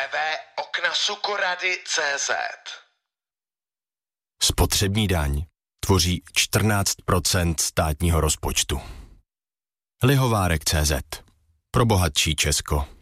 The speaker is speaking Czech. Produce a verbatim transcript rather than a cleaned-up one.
w w w tečka oknasukorady tečka cé zet. Spotřební daň tvoří čtrnáct procent státního rozpočtu. Lihovárek tečka cé zet. Pro bohatší Česko.